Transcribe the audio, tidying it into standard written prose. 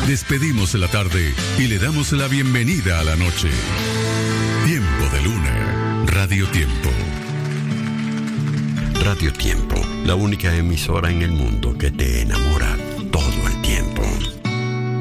Despedimos la tarde y le damos la bienvenida a la noche. Tiempo de Luna, Radio Tiempo. Radio Tiempo, la única emisora en el mundo que te enamora